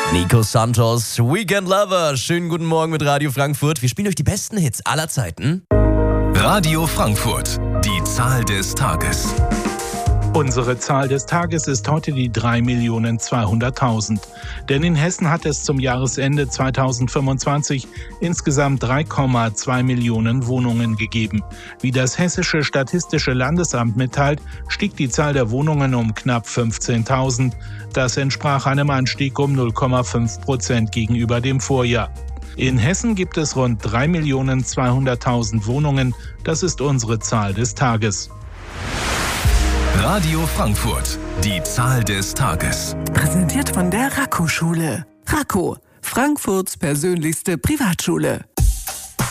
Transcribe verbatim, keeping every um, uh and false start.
Nico Santos, Weekend Lover. Schönen guten Morgen mit Radio Frankfurt. Wir spielen euch die besten Hits aller Zeiten. Radio Frankfurt, die Zahl des Tages. Unsere Zahl des Tages ist heute die drei Millionen zweihunderttausend. Denn in Hessen hat es zum Jahresende zweitausendfünfundzwanzig insgesamt drei Komma zwei Millionen Wohnungen gegeben. Wie das Hessische Statistische Landesamt mitteilt, stieg die Zahl der Wohnungen um knapp fünfzehntausend. Das entsprach einem Anstieg um null Komma fünf Prozent gegenüber dem Vorjahr. In Hessen gibt es rund drei Millionen zweihunderttausend Wohnungen. Das ist unsere Zahl des Tages. Radio Frankfurt, die Zahl des Tages. Präsentiert von der Raco-Schule. Raco, Frankfurts persönlichste Privatschule.